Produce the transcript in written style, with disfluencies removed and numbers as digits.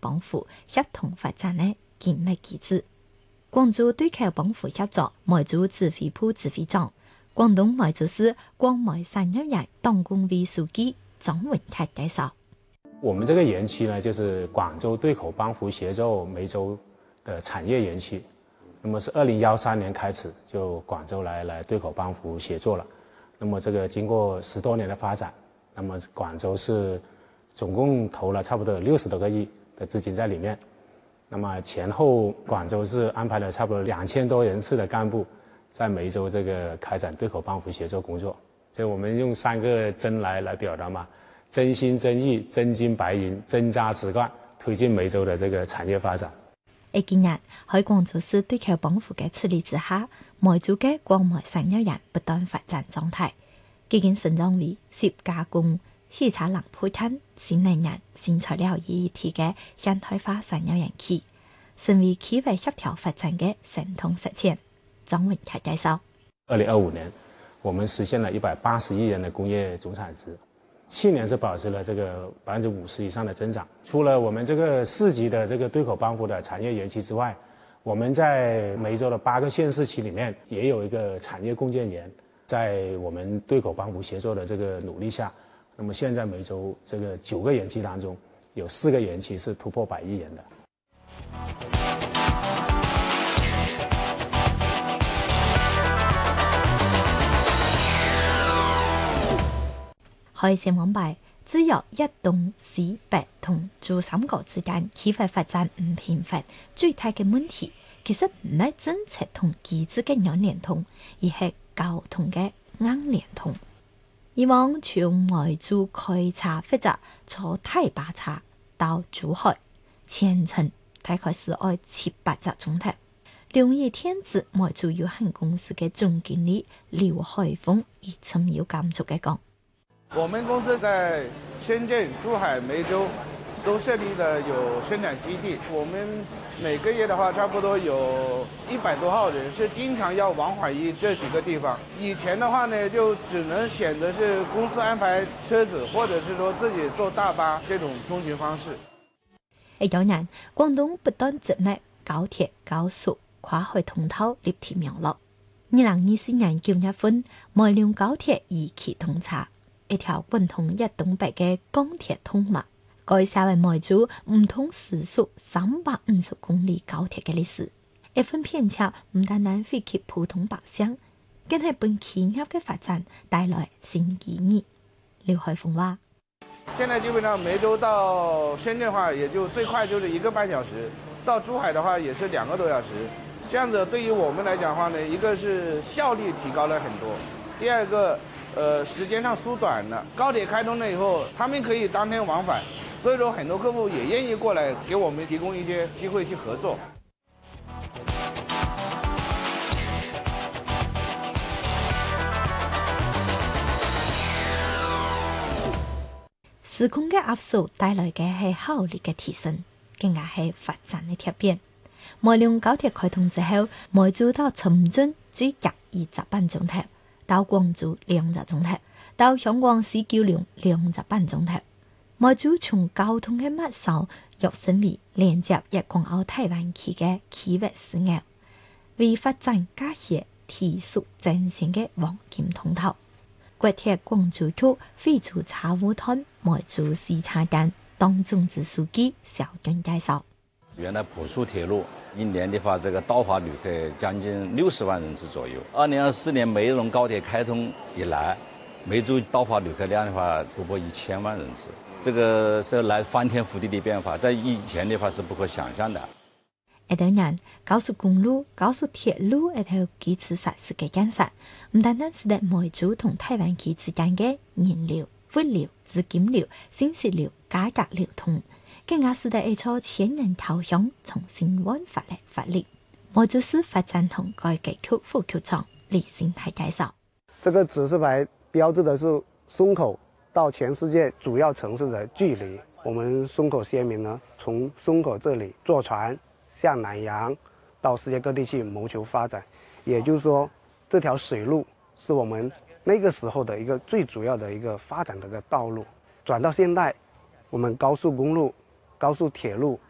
幫扶協同發展的緊密機制。廣州對口幫扶協作梅州指揮部指揮長、廣東梅州市廣梅產業園黨工委書記張文凱介紹。 我們這個園區呢，就是廣州對口幫扶協奏梅州的產業園區。那麼是2013年開始就廣州來對口幫扶協作了。那麼這個經過10多年的發展，那麼廣州是總共投了差不多60多個億的資金在裡面。那麼前後廣州是安排了差不多2000多人次的幹部在梅州這個開展對口幫扶協作工作。這我們用3個真來表達嘛。真心真意、真金白銀、真扎實幹，推進梅州的這個產業發展。 今日喺廣州市對口幫扶嘅處理之下，梅州嘅廣梅產業園不斷發展狀態，已經成長為矽加工、汽車零配件、新能源、新材料於一體嘅現代化產業園區，成為區域協調發展嘅成功實踐。張文凱介紹 ，2025年，我們實現了180億元的工業總產值。去年是保持了這個50%以上的增長。除了我們這個4級的這個對口幫扶的產業園區之外，我們在梅州的8個縣市區裡面也有一個產業共建園。在我們對口幫扶協作的這個努力下，那麼現在梅州這個9個園區當中，有4個園區是突破100億元的。 海鮮網牌只有一東西北同珠三角之間區域發展唔頻繁，最大嘅問題其實唔係政策同機制嘅軟連通，而係交通嘅硬連通。以往從梅州開車或者坐大巴車到珠海，全程大概是要7-8個鐘頭。龍業天子梅州有限公司嘅總經理劉海峰以參與感觸嘅講。 我們公司在深圳、珠海、梅州都設立了有生產基地。我們每個月的話，差不多有100多號人是經常要往返於這幾個地方。以前的話呢，就只能選擇是公司安排車子，或者是說自己坐大巴這種通行方式。 有人廣東不斷植物高鐵、高速、跨海通道立體苗落。2024年9月份，梅龍高鐵二期通車。一條貫通一東北嘅鋼鐵通脈，改寫為梅州唔通時速350公里高鐵嘅歷史。一份片冊唔單單惠及普通百姓，更係本企業嘅發展帶來新機遇。劉海峰話： 現在基本上梅州到深圳的話，也就最快就是1個半小時；到珠海的話，也是2個多小時。這樣子對於我們來講的話呢，一個是效率提高了很多，第二個。時間上縮短了，高鐵開通了以後，他們可以當天往返，所以說很多客戶也願意過來給我們提供一些機會去合作。 時空嘅壓縮帶來嘅係效率嘅提升，更加係發展嘅突變。梅龍高鐵開通之後，梅州到深圳只隔20分鐘頭。到廣州2個鐘頭，到香港市九龍2個半鐘頭。梅州從交通嘅密集躍升為連接粵港澳大灣區嘅區域樞紐，為發展加協提速增線嘅黃金通道。國鐵廣州區非租車務團梅州市車間黨總支書記邵俊介紹。 原來普速鐵路一年的話，這個到華旅客將近60萬人次左右。2024年梅龍高鐵開通以來，梅州到華旅客量的話突破1000萬人次，這個是來翻天覆地的變化，在以前的話是不可想象的。 一等人高速公路、高速鐵路一條基礎設施嘅建設，唔單單是在梅州同大灣區之間嘅人流、物流、資金流、信息流、價格流通。更加是在一座千人頭上重新煥發的活力。梅州市發展同改革局副局長李新泰介紹： 這個指示牌標誌的是松口到全世界主要城市的距離。我們松口鮮明呢，從松口這裡坐船向南洋到世界各地去謀求發展。也就是說，這條水路是我們那個時候的一個最主要的一個發展的一個道路。轉到現代，我們高速公路、高速鐵路